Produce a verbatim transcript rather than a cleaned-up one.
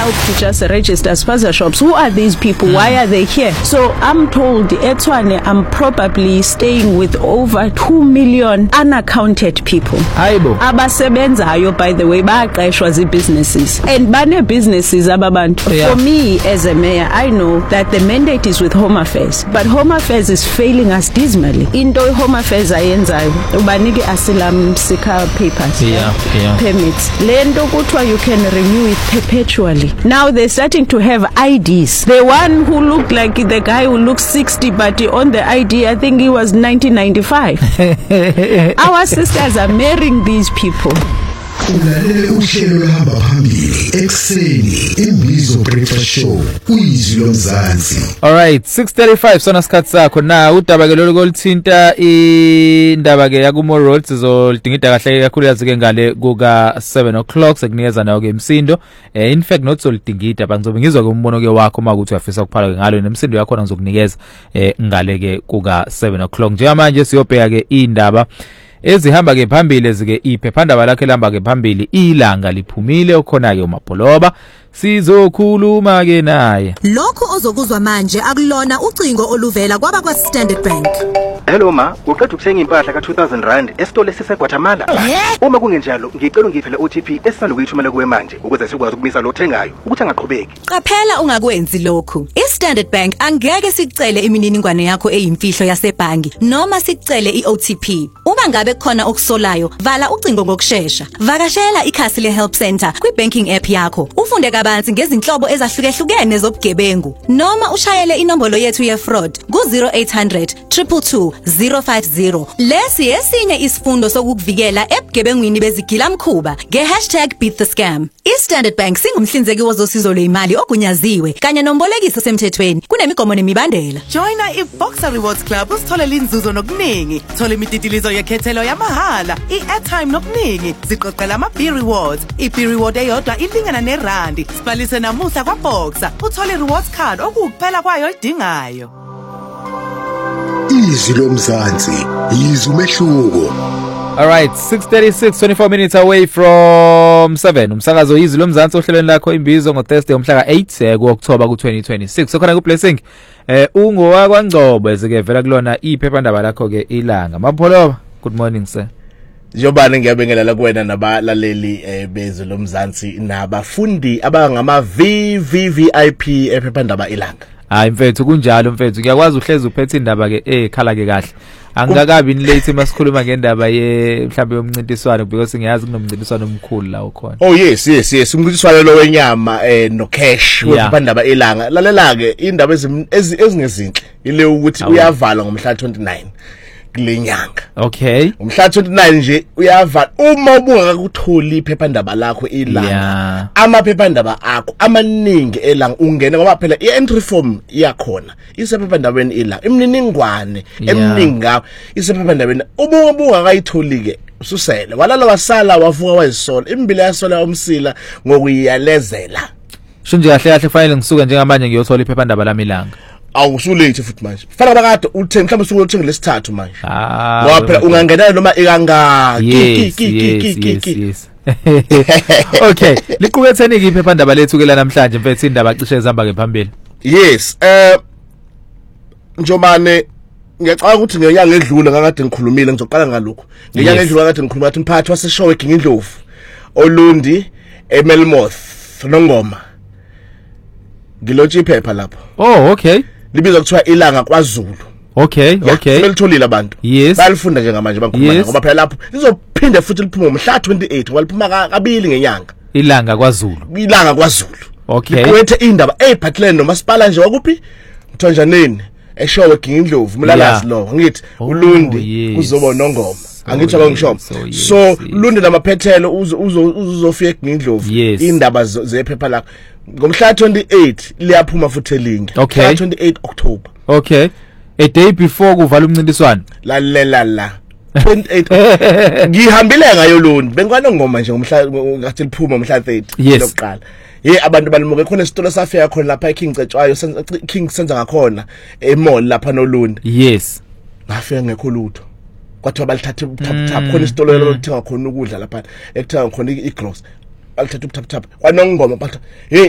help to just register spaza shops. Who are these people? Mm. Why are they here? So I'm told eTshwane I'm probably staying with over two million unaccounted people. Hayibo. Abasebenzayo, by the way, baqeshwa zi businesses and bane businesses ababantu. Yeah. For me as a mayor, I know that the mandate is with Home Affairs, but Home Affairs is failing us dismally. Into Home Affairs ayenzayo ubanike asylum seeker papers, yeah, yeah. permits. Lento kuthiwa you can renew it perpetually. Now they're starting to have I Ds. The one who looked like the guy who looks sixty, but on the I D I think he was nineteen ninety-five. Our sisters are marrying these people. Ulalele uhlelo lahamba phambili ekseni Imbizo Breakfast Show uyizwi lomzansi. All right, six thirty-five sona sikhathi sakho na udaba ke lolu kolithinta indaba ke yakumo road sizolidingida kahle kakhulu yazike ngale kuka seven o'clock sekunikeza nawo ke imsindo. Eh in fact not solidingida bangizobe ngizwa ke umbono ke wakho makuthi uyafisa ukuphala ke ngalo nemsindo yakho ngizokunikeza eh ngale ke kuka seven o'clock. Njengamanje siyobheka ke indaba ezihamba ke phambili ezike iphephandaba lakhe lihamba ke phambili ilanga liphumile ukhona ke uMapoloba sizokhuluma ke naye. Lokho ozokuzwa manje akulona ucingo oluvela kwaba kwa Standard Bank. Hello ma, uqeda ukuthenga impahla ka two thousand rand esitolo esiseGuatemala. Uma kungenjalo ngicela ungiphele O T P esisanda ukuyithumela kuwe manje ukuze sikwazi ukumisa lo othengayo ukuthi angaqhubeki. Qaphela ungakwenzi lokhu. iStandard Bank angeke sicele imininingwane yakho eyimfihlo yasebhangi noma sicele iO T P. Uma ngabe khona okusolayo vala ucingo ngokusheshsha. Vakashela ikhasi leHelp Center kwibanking app yakho. Ufunde kabanzi ngezinhlobo ezahlukehlukene zobugebengu noma ushayele inombolo yethu ye-fraud ku zero eight hundred two two two zero five zero. Lesi esinye isifundo sokukuvikela ebugebengwini bezigilamkhuba nge-hashtag beat the scam. iStandard Bank singumhlinzeki wozosizo lwemali ogunyaziwe kanye nombolekiso semthethweni kunemigomo nemibandela. Joina iBoxer Rewards Club usitholela inzuzo nokuningi. Thola imititilizo yekhethelo yamahala, i-airtime nokuningi. Siqoqela ama-B rewards. I-B reward eyodwa ilingana nerandi. Sibhalise namuhla kwaBoxer. Uthole rewards card okukuphela kwayo idingayo. Izwi lomzansi, izwi umehluko. All right, six thirty-six, twenty-four minutes away from seven. Umsakazo izwi lomzansi ohlelweni lakho Imbizo ngo Thursday umhla ka eight ku October ku twenty twenty-six. Sokhona ku Blessing eh ungowa kwaNgcobo ezike vela kulona iphephandaba lakho ke ilanga. Mapoloba, good morning sir. Jobani ngiyabingelela kuwena nabalaleli eh bezwe lomzansi nabafundi abangama V V I P ephephandaba ilanga. Hayi mfethu kunjalo mfethu ngiyakwazi uhlezi uphethe indaba ke ekhala ke kahle. Angikakabi ni late masikhuluma ngendaba ye mhlawumbe yomncintiswano because ngiyazi kunomncintiswano omkhulu la ukhona. Oh yes yes yes umncintiswano lo wenyama eh no cash wephephandaba ilanga. Lalela ke indaba ezingezinhle ile ukuthi uyavala ngomhla twenty-nine kulenyanga. Okay. Umhla twenty-nine nje uyavala uma ubungakakutholi iphephandaba lakho ilanga. Yeah. Amaphephandaba akho amaningi elanga ungena ngoba phela ientry form iyakhona. Isephephandabeni ilanga. Imininingwane eminingi ngawo isephephandabeni ubungakayitholi ke ususele. Walala wasala wavuka wayisola. Imbili yasola umsila ngokuyalezela. Shunje kahle kahle fanele ngisuka njengamanje ngiyothola iphephandaba lami ilanga. Awusulate futhi manje. Fana bakade uthenga mhlawumbe usuku uthenga lesithathu manje. Ah. Ngoba phela ungangena noma ikanga. Yes, yes, yes. Okay, liquketheni ke iphephandaba lethu ke la namhlanje mfethu indaba cishe ezihamba ke phambili. Yes, eh Njomane ngiyacanga ukuthi ngenyanga edlule ngakade ngikhulumile ngizoqala ngalokho. Ngenyanga edlule ngakade ngikhuluma ngathi umphathi waseshowe Gingindlovu Olundi eMelmoth noNgoma. Ngilotshi iphepha lapho. Oh, okay. Libizwa kuthiwa ilanga kwaZulu. Okay, okay. Selitholile abantu. Yes. Balifunda njengamanje bangikhuluma ngoba phela lapho lizophinde futhi liphuma ngomhla twenty-eight ngoba liphuma kabili ngenyanga. Ilanga kwaZulu. Ilanga kwaZulu. Okay. Kwethe indaba ePhatland nomasipala nje wakuphi? Mthonjaneni eshowe Gingindlovu umlalazi lo ngithi uLundi kuzoba noNgoma. Angitsho kongisho. So Lundi namaphethelo uzofika eGingindlovu indaba zephepha lakho. Ngomhla twenty-eight liyaphuma futhi elinge. Okay. twenty-eight October. Okay. A day before kuvala umncintiswano. La la la. twenty-eight ngihambile ngayo Lundi bengikwana ngoma nje ngomhla ngathi liphuma ngomhla thirty lokuqala. Ye abantu balimuke khona isitolo safika khona lapha eKing Cetshwayo King senza ngakhona emall lapha noLundi. Yes. Ngafika ngekho lutho. Kwathi balithatha ubutap tap khona isitolo lokuthenga khona ukudla lapha ekuthenga khona igross. Balithatha ubutap tap. Kwanongoma bathi hey